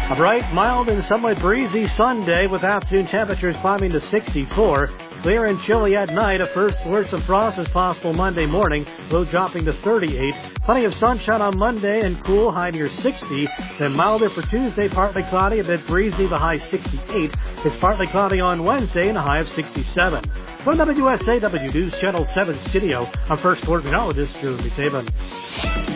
A bright, mild, and somewhat breezy Sunday with afternoon temperatures climbing to 64. Clear and chilly at night. A first flurry of frost is possible Monday morning, low dropping to 38. Plenty of sunshine on Monday and cool, high near 60. Then milder for Tuesday, partly cloudy, a bit breezy, the high 68. It's partly cloudy on Wednesday and a high of 67. From WSAW News Channel 7 studio, I'm First Alert Meteorologist Jeremy Taban.